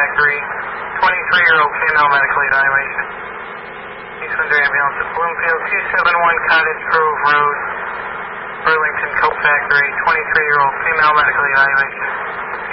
Factory, 23-year-old female, medical evaluation. East Windsor Ambulance at Bloomfield, 271 Cottage Grove Road, Burlington Coat Factory, 23-year-old female, medical evaluation.